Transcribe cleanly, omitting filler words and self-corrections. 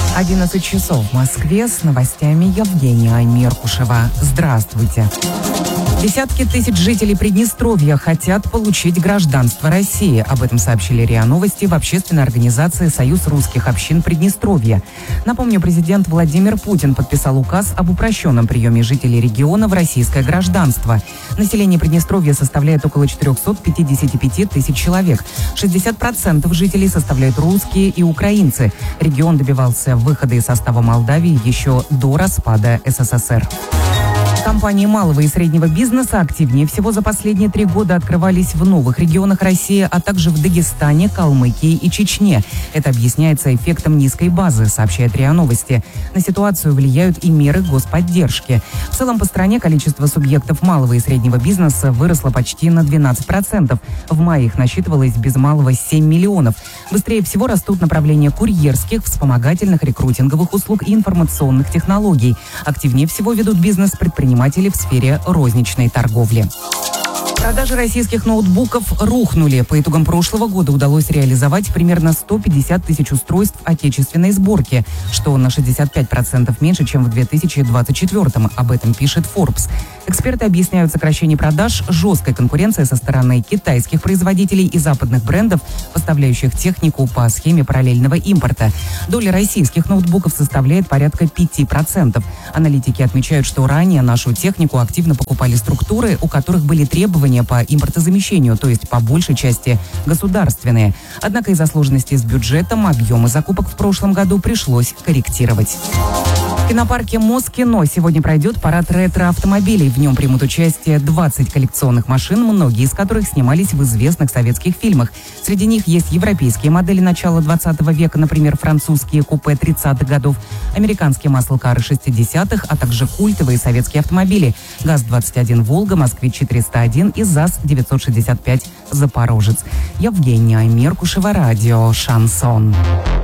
11 часов в Москве. С новостями Евгения Меркушева. Здравствуйте. Десятки тысяч жителей Приднестровья хотят получить гражданство России. Об этом сообщили РИА Новости в общественной организации «Союз русских общин Приднестровья». Напомню, президент Владимир Путин подписал указ об упрощенном приеме жителей региона в российское гражданство. Население Приднестровья составляет около 455 тысяч человек. 60% жителей составляют русские и украинцы. Регион добивался выхода из состава Молдавии еще до распада СССР. Компании малого и среднего бизнеса активнее всего за последние 3 года открывались в новых регионах России, а также в Дагестане, Калмыкии и Чечне. Это объясняется эффектом низкой базы, сообщает РИА Новости. На ситуацию влияют и меры господдержки. В целом по стране количество субъектов малого и среднего бизнеса выросло почти на 12%. В мае их насчитывалось без малого 7 миллионов. Быстрее всего растут направления курьерских, вспомогательных, рекрутинговых услуг и информационных технологий. Активнее всего ведут бизнес предприниматели в сфере розничной торговли. Продажи российских ноутбуков рухнули. По итогам прошлого года удалось реализовать примерно 150 тысяч устройств отечественной сборки, что на 65% меньше, чем в 2024-м. Об этом пишет Forbes. Эксперты объясняют сокращение продаж жесткой конкуренцией со стороны китайских производителей и западных брендов, поставляющих технику по схеме параллельного импорта. Доля российских ноутбуков составляет порядка 5%. Аналитики отмечают, что ранее нашу технику активно покупали структуры, у которых были требования по импортозамещению, то есть по большей части государственные. Однако из-за сложностей с бюджетом объемы закупок в прошлом году пришлось корректировать. В кинопарке Москино сегодня пройдет парад ретро-автомобилей. В нем примут участие 20 коллекционных машин, многие из которых снимались в известных советских фильмах. Среди них есть европейские модели начала 20 века, например, французские купе 30-х годов, американские маслкары 60-х, а также культовые советские автомобили ГАЗ-21 «Волга», «Москвич-401» и ЗАЗ-965 «Запорожец». Евгения Меркушева, радио «Шансон».